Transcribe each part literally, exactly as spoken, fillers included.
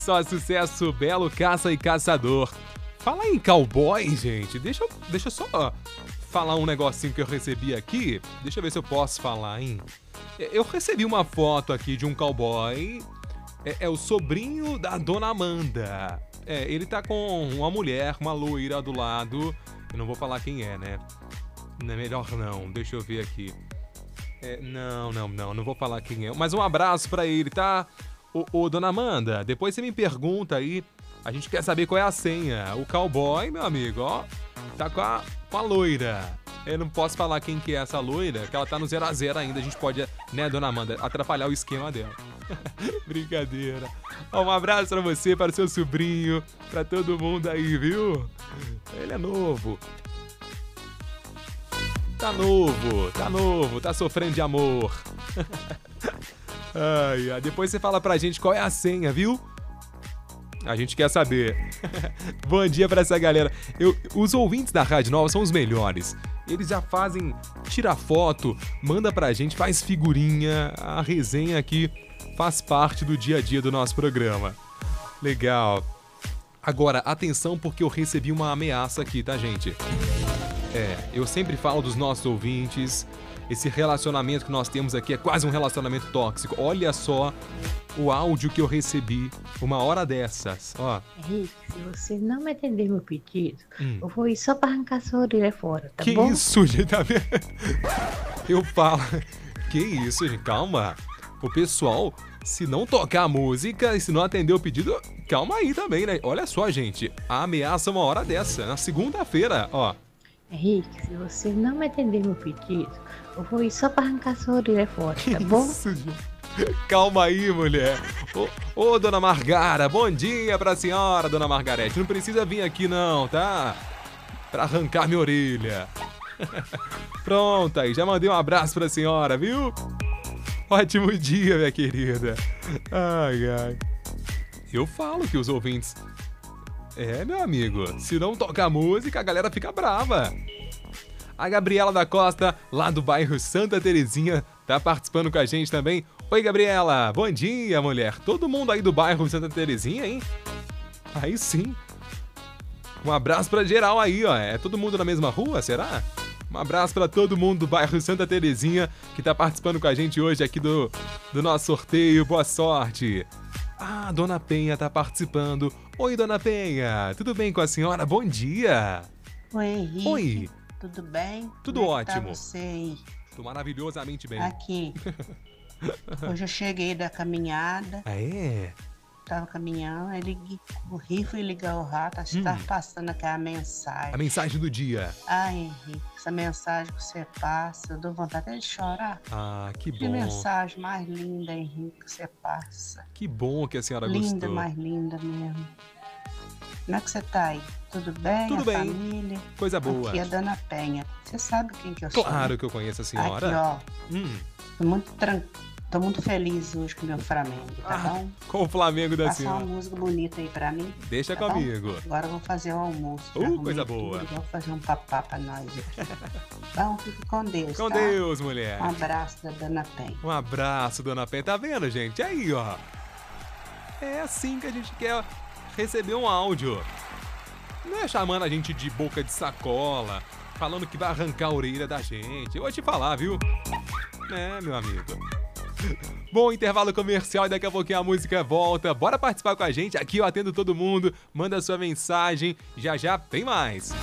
Só sucesso, Belo Caça e Caçador. Fala em cowboy, gente. Deixa eu, deixa eu só falar um negocinho que eu recebi aqui. Deixa eu ver se eu posso falar, hein? Eu recebi uma foto aqui de um cowboy. É, é o sobrinho da Dona Amanda. É, ele tá com uma mulher, uma loira do lado. Eu não vou falar quem é, né? Não é melhor não. Deixa eu ver aqui. É, não, não, não. Não vou falar quem é. Mas um abraço pra ele, tá? Ô, ô, Dona Amanda, depois você me pergunta aí. A gente quer saber qual é a senha. O cowboy, meu amigo, ó, tá com a, com a loira. Eu não posso falar quem que é essa loira, que ela tá no zero a zero ainda. A gente pode, né, Dona Amanda, atrapalhar o esquema dela. Brincadeira. Ó, um abraço pra você, para o seu sobrinho, pra todo mundo aí, viu? Ele é novo. Tá novo, tá novo, tá sofrendo de amor. Ai, ai, depois você fala pra gente qual é a senha, viu? A gente quer saber. Bom dia pra essa galera. Eu, os ouvintes da Rádio Nova são os melhores. Eles já fazem, tira foto, manda pra gente, faz figurinha. A resenha aqui faz parte do dia a dia do nosso programa. Legal. Agora, atenção porque eu recebi uma ameaça aqui, tá, gente? É, eu sempre falo dos nossos ouvintes. Esse relacionamento que nós temos aqui é quase um relacionamento tóxico. Olha só o áudio que eu recebi uma hora dessas, ó. Henrique, se você não me atender meu pedido, hum. eu vou ir só pra arrancar sua orelha fora, tá que bom? Que isso, gente? Tá vendo? Eu falo... Que isso, gente? Calma. O pessoal, se não tocar a música e se não atender o pedido, calma aí também, né? Olha só, gente. A ameaça uma hora dessa, na segunda-feira, ó. Henrique, se você não me atender meu pedido, eu vou ir só pra arrancar sua orelha fora, tá bom? Isso, gente. Calma aí, mulher. Ô, ô, dona Margara, bom dia pra senhora, dona Margarete. Não precisa vir aqui não, tá? Pra arrancar minha orelha. Pronto, aí, já mandei um abraço pra senhora, viu? Ótimo dia, minha querida. Ai, ai. Eu falo que os ouvintes... É, meu amigo, se não tocar música, a galera fica brava. A Gabriela da Costa, lá do bairro Santa Terezinha, tá participando com a gente também. Oi, Gabriela. Bom dia, mulher. Todo mundo aí do bairro Santa Terezinha, hein? Aí sim. Um abraço pra geral aí, ó. É todo mundo na mesma rua, será? Um abraço pra todo mundo do bairro Santa Terezinha que tá participando com a gente hoje aqui do, do nosso sorteio. Boa sorte. Ah, Dona Penha tá participando. Oi, Dona Penha. Tudo bem com a senhora? Bom dia. Oi, Henrique. Oi. Tudo bem? Tudo Como é ótimo. Tá você aí? Tô maravilhosamente bem. Aqui. Hoje eu cheguei da caminhada. Ah, é? Tava caminhando, ele corri, fui ligar o rato, acho que hum. tava passando aquela mensagem. A mensagem do dia. Ai, Henrique, essa mensagem que você passa, eu dou vontade até de chorar. Ah, que bom. Que mensagem mais linda, Henrique, que você passa. Que bom que a senhora linda, gostou. Linda, mais linda mesmo. Como é que você tá aí? Tudo bem? Tudo a bem. Família? Coisa boa. Aqui é a Dona Penha. Você sabe quem que eu sou? Claro que eu conheço a senhora. Aqui, ó. Hum. Tô muito tranquilo. Tô muito feliz hoje com o meu Flamengo, tá ah, bom? Com o Flamengo da Passa senhora. Passa uma música bonita aí pra mim. Deixa tá comigo. Bom? Agora eu vou fazer o almoço. Uh, coisa boa. Tudo, vou fazer um papá pra nós aqui. Então, fique com Deus, Com tá? Deus, mulher. Um abraço da Dona Penha. Um abraço, Dona Penha. Tá vendo, gente? Aí, ó. É assim que a gente quer receber um áudio. Não é chamando a gente de boca de sacola, falando que vai arrancar a orelha da gente. Eu vou te falar, viu? É, meu amigo. Bom, intervalo comercial e daqui a pouquinho a música volta. Bora participar com a gente. Aqui eu atendo todo mundo. Manda sua mensagem. Já já tem mais.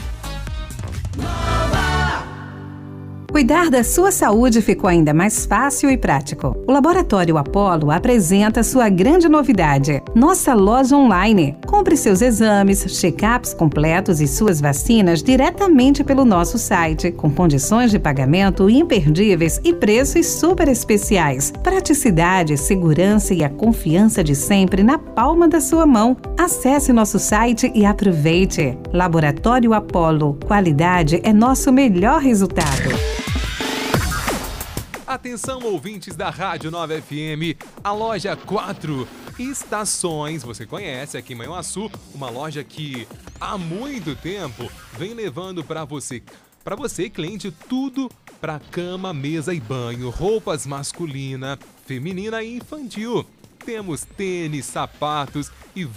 Cuidar da sua saúde ficou ainda mais fácil e prático. O Laboratório Apollo apresenta sua grande novidade, nossa loja online. Compre seus exames, check-ups completos e suas vacinas diretamente pelo nosso site, com condições de pagamento imperdíveis e preços super especiais. Praticidade, segurança e a confiança de sempre na palma da sua mão. Acesse nosso site e aproveite. Laboratório Apollo. Qualidade é nosso melhor resultado. Atenção, ouvintes da Rádio Nova F M, a loja quatro Estações, você conhece aqui em Manhuaçu, uma loja que há muito tempo vem levando para você, para você, cliente, tudo para cama, mesa e banho, roupas masculina, feminina e infantil. temos tênis, sapatos e